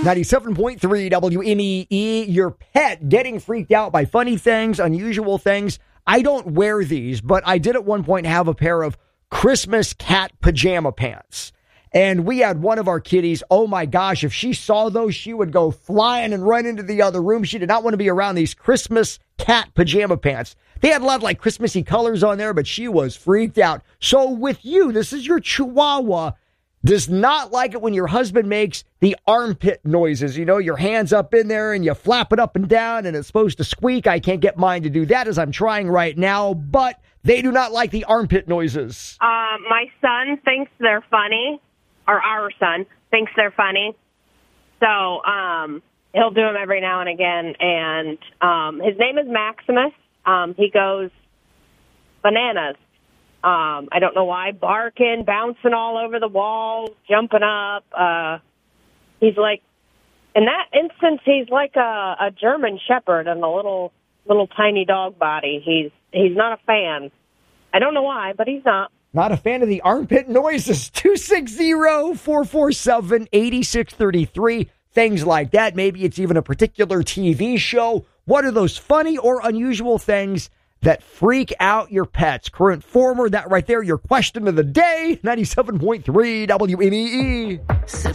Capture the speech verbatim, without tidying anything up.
ninety-seven point three W M E E. Your pet getting freaked out by funny things, unusual things. I don't wear these, but I did at one point have a pair of Christmas cat pajama pants. And we had one of our kitties. Oh, my gosh. If she saw those, she would go flying and run into the other room. She did not want to be around these Christmas cat pajama pants. They had a lot of like Christmassy colors on there, but she was freaked out. So with you, this is your Chihuahua. Does not like it when your husband makes the armpit noises. You know, your hands up in there and you flap it up and down and it's supposed to squeak. I can't get mine to do that as I'm trying right now, but they do not like the armpit noises. Uh, my son thinks they're funny. Or our son thinks they're funny. So um, he'll do them every now and again. And um, his name is Maximus. Um, he goes bananas. Um, I don't know why. Barking, bouncing all over the wall, jumping up. Uh, he's like, in that instance, he's like a, a German shepherd in a little little tiny dog body. He's he's not a fan. I don't know why, but he's not. Not a fan of the armpit noises. two six zero, four four seven, eight six three three. Things like that. Maybe it's even a particular T V show. What are those funny or unusual things that freak out your pets? Current former, that right there, your question of the day. ninety-seven point three W M E E.